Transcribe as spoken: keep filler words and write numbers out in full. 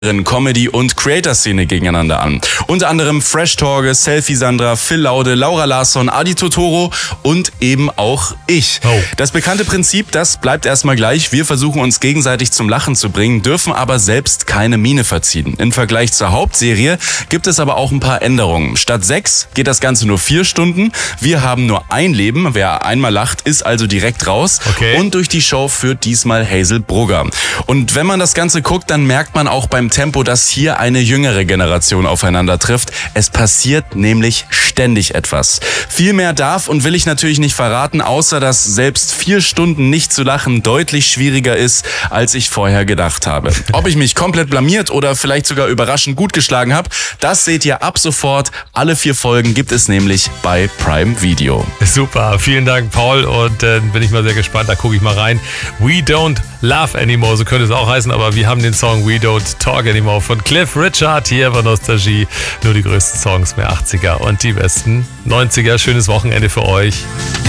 Comedy- und Creator-Szene gegeneinander an. Unter anderem Fresh Torge, Selfie Sandra, Phil Laude, Laura Larsson, Adi Totoro und eben auch ich. Oh. Das bekannte Prinzip, das bleibt erstmal gleich. Wir versuchen uns gegenseitig zum Lachen zu bringen, dürfen aber selbst keine Miene verziehen. Im Vergleich zur Hauptserie gibt es aber auch ein paar Änderungen. Statt sechs geht das Ganze nur vier Stunden. Wir haben nur ein Leben. Wer einmal lacht, ist also direkt raus. Okay. Und durch die Show führt diesmal Hazel Brugger. Und wenn man das Ganze guckt, dann merkt man auch beim Tempo, dass hier eine jüngere Generation aufeinander trifft. Es passiert nämlich ständig etwas. Viel mehr darf und will ich natürlich nicht verraten, außer dass selbst vier Stunden nicht zu lachen deutlich schwieriger ist, als ich vorher gedacht habe. Ob ich mich komplett blamiert oder vielleicht sogar überraschend gut geschlagen habe, das seht ihr ab sofort. Alle vier Folgen gibt es nämlich bei Prime Video. Super, vielen Dank, Paul. Und äh, bin ich mal sehr gespannt, da gucke ich mal rein. We Don't Laugh Anymore, so könnte es auch heißen, aber wir haben den Song We Don't Talk Anymore von Cliff Richard hier bei Nostalgie. Nur die größten Songs, mehr achtziger und die besten neunziger. Schönes Wochenende für euch.